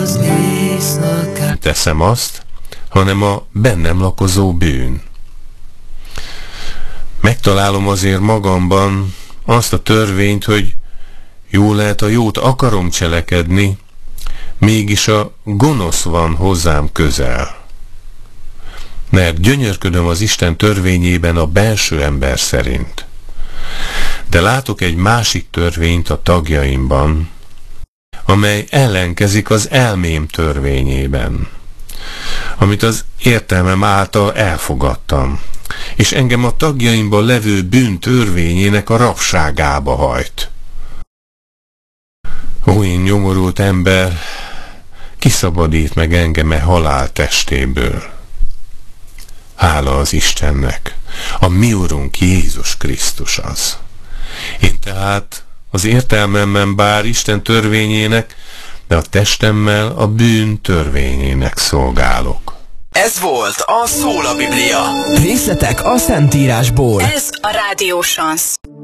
teszem azt, hanem a bennem lakozó bűn. Megtalálom azért magamban azt a törvényt, hogy jó lehet a jót akarom cselekedni, mégis a gonosz van hozzám közel. Mert gyönyörködöm az Isten törvényében a belső ember szerint. De látok egy másik törvényt a tagjaimban, amely ellenkezik az elmém törvényében, amit az értelmem által elfogadtam, és engem a tagjaimban levő bűn törvényének a rabságába hajt. Ó, én nyomorult ember, kiszabadít meg engem e halál testéből. Hála az Istennek, a mi Urunk Jézus Krisztus az. Én tehát az értelmemben bár Isten törvényének, de a testemmel a bűn törvényének szolgálok. Ez volt a Szól a Biblia. Részletek a Szentírásból. Ez a Rádió Sans.